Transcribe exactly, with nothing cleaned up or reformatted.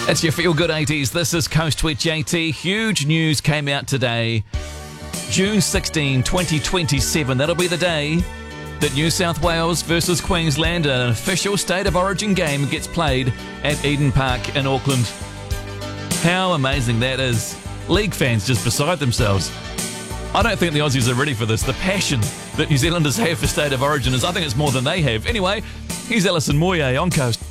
It's your Feel Good eighties. This is Coast with J T. Huge news came out today. June sixteenth, twenty twenty-seven. That'll be the day that New South Wales versus Queensland, an official State of Origin game, gets played at Eden Park in Auckland. How amazing that is. League fans just beside themselves. I don't think the Aussies are ready for this. The passion that New Zealanders have for State of Origin is, I think it's more than they have. Anyway, here's Alison Moyet on Coast.